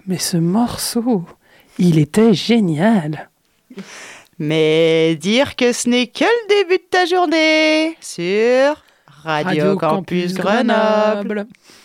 mais ce morceau, il était génial. Mais dire que ce n'est que le début de ta journée sur Radio Campus Grenoble.